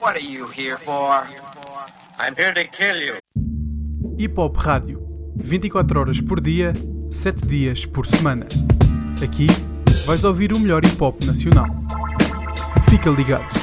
What are you here for? I'm here to kill you. Hip Hop Rádio, 24 horas por dia, 7 dias por semana. Aqui vais ouvir o melhor hip hop nacional. Fica ligado.